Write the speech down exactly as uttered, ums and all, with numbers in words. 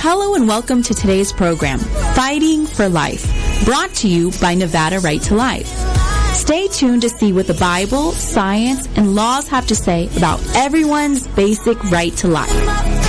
Hello and welcome to today's program, Fighting for Life, brought to you by Nevada Right to Life. Stay tuned to see what the Bible, science, and laws have to say about everyone's basic right to life.